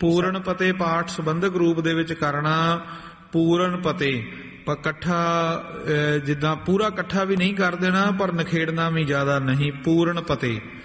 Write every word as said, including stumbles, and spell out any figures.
ਪੂਰਨ ਪਤੇ ਪਾਠ ਸੰਬੰਧਕ ਰੂਪ ਦੇ ਵਿੱਚ ਕਰਨਾ। ਪੂਰਨ ਪਤੇ ਪਰ ਇਕੱਠਾ ਜਿੱਦਾਂ ਪੂਰਾ ਇਕੱਠਾ ਵੀ ਨਹੀਂ ਕਰ ਦੇਣਾ, ਪਰ ਨਖੇੜਨਾ ਵੀ ਜ਼ਿਆਦਾ ਨਹੀਂ। ਪੂਰਨ ਪਤੇ